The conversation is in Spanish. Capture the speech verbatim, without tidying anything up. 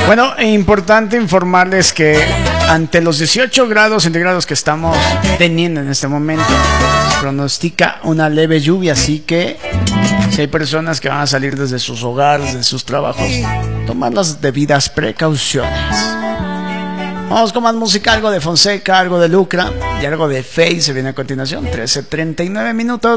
Bueno, es importante informarles que ante los dieciocho grados centígrados que estamos teniendo en este momento, se pronostica una leve lluvia, así que si hay personas que van a salir desde sus hogares, de sus trabajos, tomar las debidas precauciones. Vamos con más música, algo de Fonseca, algo de Lucra y algo de Faye se viene a continuación. Trece treinta y nueve minutos.